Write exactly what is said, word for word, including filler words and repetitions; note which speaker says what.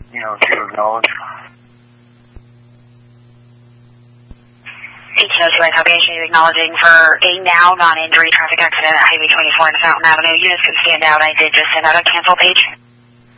Speaker 1: you know, to acknowledge.
Speaker 2: H N O two I copy. I should be acknowledging for a now non-injury traffic accident at Highway twenty-four and Fountain Avenue. Units can stand out. I did just send out a cancel page.